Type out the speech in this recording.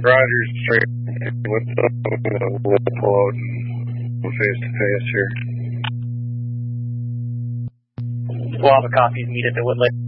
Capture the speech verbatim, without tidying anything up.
Rogers, straight. What's up? We'll pull out and go face to face here. We'll have a coffee meet at the Woodlake.